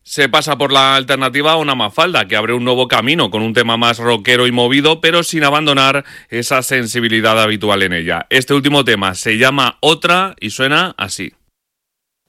Se pasa por la alternativa a una Mafalda, que abre un nuevo camino con un tema más rockero y movido, pero sin abandonar esa sensibilidad habitual en ella. Este último tema se llama Otra y suena así.